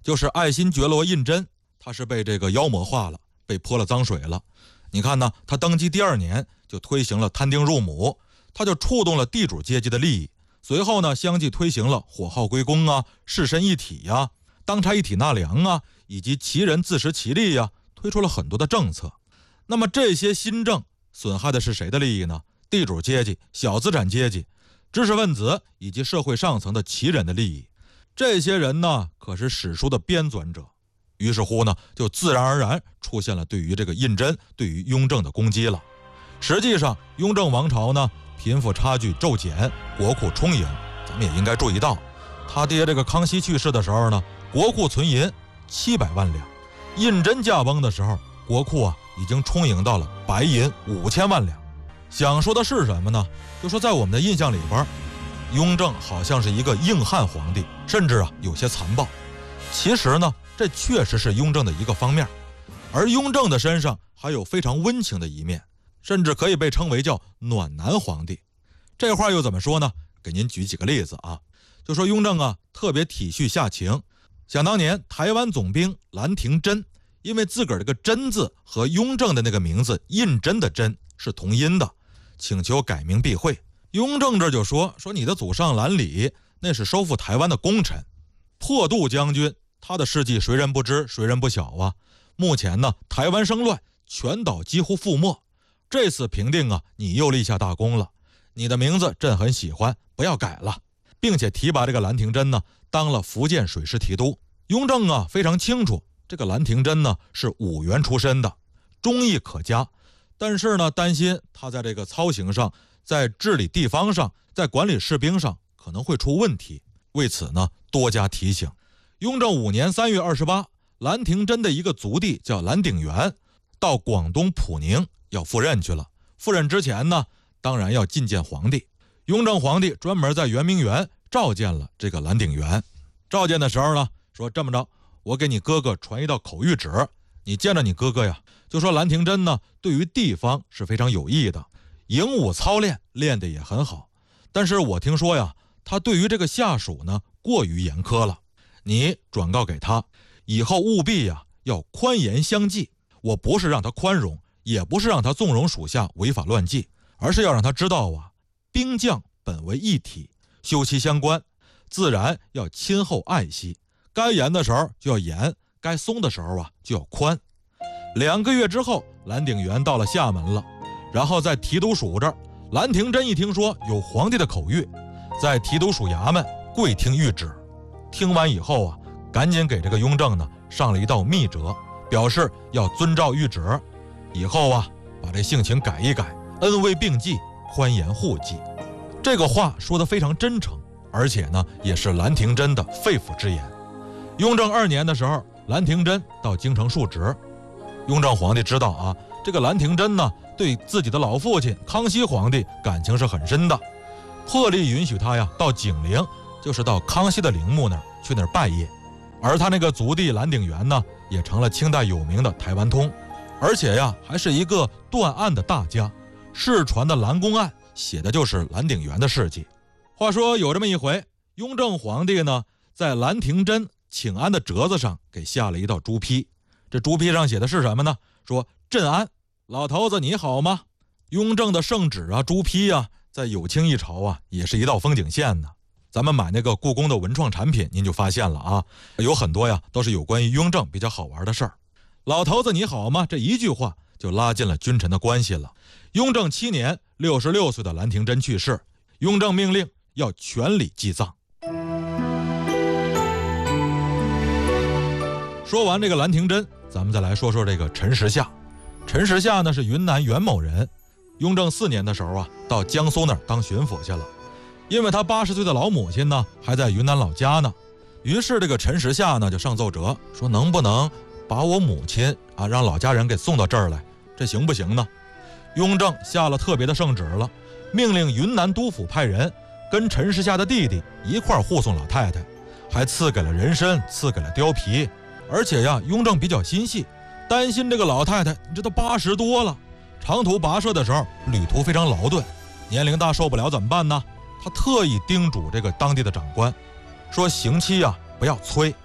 就是爱新觉罗胤禛，他是被这个妖魔化了，被泼了脏水了。你看呢，他登基第2年就推行了摊丁入亩，他就触动了地主阶级的利益。随后呢，相继推行了火耗归公啊、士绅一体呀、当差一体纳粮啊，以及旗人自食其力呀，推出了很多的政策。那么这些新政损害的是谁的利益呢？地主阶级、小资产阶级、知识分子以及社会上层的旗人的利益。这些人呢，可是史书的编纂者。于是乎呢，就自然而然出现了对于这个胤禛、对于雍正的攻击了。实际上，雍正王朝呢，贫富差距骤减，国库充盈。咱们也应该注意到，他爹这个康熙去世的时候呢，国库存银700万两；胤禛驾崩的时候，国库已经充盈到了白银5000万两。想说的是什么呢？就说在我们的印象里边，雍正好像是一个硬汉皇帝，甚至有些残暴。其实呢，这确实是雍正的一个方面，而雍正的身上还有非常温情的一面，甚至可以被称为叫暖男皇帝。这话又怎么说呢？给您举几个例子啊。就说雍正特别体恤下情。想当年台湾总兵兰亭真，因为自个儿这个真字和雍正的那个名字胤禛的禛是同音的，请求改名避讳。雍正这就说你的祖上兰里那是收复台湾的功臣，破渡将军他的事迹谁人不知谁人不晓啊。目前呢，台湾生乱，全岛几乎覆没，这次平定你又立下大功了，你的名字朕很喜欢，不要改了，并且提拔这个兰亭真呢当了福建水师提督。雍正非常清楚这个兰亭真呢是武员出身的，忠义可嘉，但是呢担心他在这个操行上，在治理地方上，在管理士兵上可能会出问题，为此呢多加提醒。雍正5年3月28，兰亭真的一个族弟叫兰鼎元到广东普宁要赴任去了。赴任之前呢，当然要觐见皇帝。雍正皇帝专门在圆明园召见了这个兰鼎元。召见的时候呢，说这么着，我给你哥哥传一道口谕旨，你见着你哥哥呀，就说兰亭真呢对于地方是非常有益的，营武操练练得也很好，但是我听说呀，他对于这个下属呢过于严苛了，你转告给他，以后务必要宽严相济。我不是让他宽容，也不是让他纵容属下违法乱纪，而是要让他知道兵将本为一体，休戚相关，自然要亲厚爱惜，该严的时候就要严，该松的时候就要宽。2个月之后，兰鼎元到了厦门了，然后在提督署这儿，兰亭真一听说有皇帝的口谕，在提督署衙门跪听谕旨。听完以后赶紧给这个雍正呢上了一道密折，表示要遵照谕旨，以后把这性情改一改，恩威并济，宽严互济。这个话说得非常真诚，而且呢也是兰亭真的肺腑之言。雍正2年的时候，兰亭真到京城述职。雍正皇帝知道这个兰亭真呢对自己的老父亲康熙皇帝感情是很深的，破例允许他到景陵，就是到康熙的陵墓那儿去那儿拜谒。而他那个族弟兰鼎元呢，也成了清代有名的台湾通，而且还是一个断案的大家。世传的兰公案写的就是兰鼎元的事迹。话说有这么一回，雍正皇帝呢在兰亭真请安的折子上给下了一道朱批。这朱批上写的是什么呢？说朕安，老头子你好吗？雍正的圣旨朱批在有清一朝也是一道风景线呢。咱们买那个故宫的文创产品，您就发现了有很多都是有关于雍正比较好玩的事儿。老头子你好吗？这一句话就拉近了君臣的关系了。雍正7年，66岁的兰亭真去世，雍正命令要全礼祭葬。说完这个兰亭真，咱们再来说说这个陈时下。陈时下呢是云南元某人，雍正4年的时候到江苏那儿当巡抚去了。因为他80岁的老母亲呢还在云南老家呢，于是这个陈时下呢就上奏折说，能不能把我母亲让老家人给送到这儿来，这行不行呢？雍正下了特别的圣旨了，命令云南督府派人跟陈时下的弟弟一块护送老太太，还赐给了人参，赐给了貂皮。而且雍正比较心细，担心这个老太太这都80多了，长途跋涉的时候旅途非常劳顿，年龄大受不了怎么办呢？他特意叮嘱这个当地的长官说，刑期不要催，